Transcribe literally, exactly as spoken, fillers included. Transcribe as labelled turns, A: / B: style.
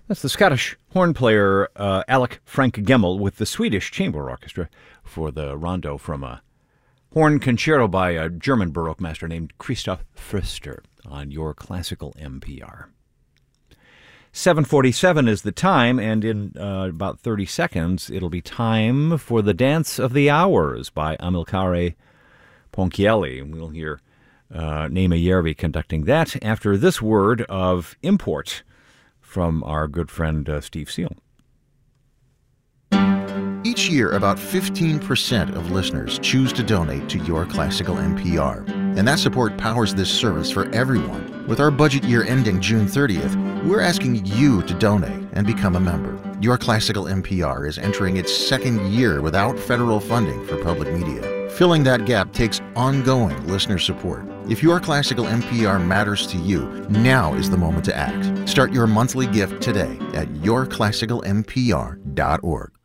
A: That's the Scottish horn player uh, Alec Frank Gemmel with the Swedish Chamber Orchestra for the rondo from a horn concerto by a German Baroque master named Christoph Fröster on your classical N P R. seven forty-seven is the time, and in uh, about thirty seconds, it'll be time for the Dance of the Hours by Amilcare Ponchielli. We'll hear uh, Naima Järvi conducting that after this word of import from our good friend uh, Steve Seal.
B: Each year, about fifteen percent of listeners choose to donate to Your Classical N P R. And that support powers this service for everyone. With our budget year ending June thirtieth, we're asking you to donate and become a member. Your Classical N P R is entering its second year without federal funding for public media. Filling that gap takes ongoing listener support. If Your Classical N P R matters to you, now is the moment to act. Start your monthly gift today at your classical n p r dot org.